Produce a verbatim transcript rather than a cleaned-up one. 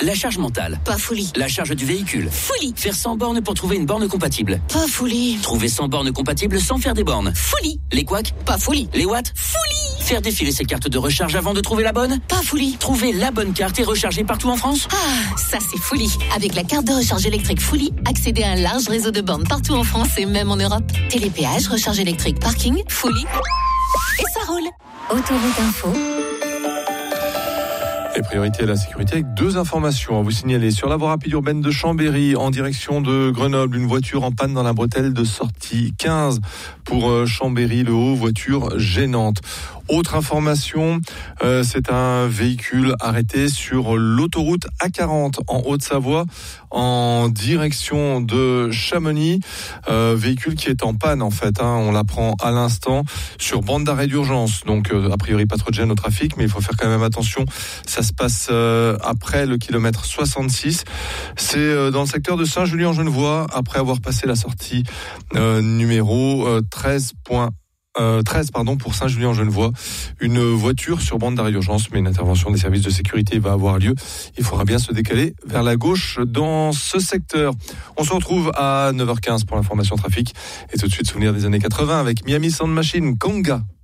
La charge mentale. Pas folie. La charge du véhicule. Folie. Faire cent bornes pour trouver une borne compatible. Pas folie. Trouver cent bornes compatibles sans faire des bornes. Folie. Les couacs. Pas folie. Les watts. Folie. Faire défiler ses cartes de recharge avant de trouver la bonne. Pas folie. Trouver la bonne carte et recharger partout en France. Ah, ça c'est folie. Avec la carte de recharge électrique Folie, accédez à un large réseau de bornes partout en France et même en Europe. Télépéage, recharge électrique, parking, Folie. Et ça roule. Autoroute Info. Et priorité à la sécurité avec deux informations à vous signaler. Sur la voie rapide urbaine de Chambéry en direction de Grenoble, une voiture en panne dans la bretelle de sortie quinze pour Chambéry-le-Haut, voiture gênante. Autre information, euh, c'est un véhicule arrêté sur l'autoroute A quarante en Haute-Savoie en direction de Chamonix. Euh, véhicule qui est en panne en fait, hein, on l'apprend à l'instant sur bande d'arrêt d'urgence. Donc euh, a priori pas trop de gêne au trafic, mais il faut faire quand même attention. Ça se passe euh, après le kilomètre soixante-six. C'est euh, dans le secteur de Saint-Julien-en-Genevois, après avoir passé la sortie euh, numéro euh, treize. Euh, treize pardon pour Saint-Julien-en-Genevois, une voiture sur bande d'arrêt d'urgence, mais une intervention des services de sécurité va avoir lieu. Il faudra bien se décaler vers la gauche dans ce secteur. On se retrouve à neuf heures quinze pour l'information trafic et tout de suite souvenir des années quatre-vingts avec Miami Sound Machine, Conga.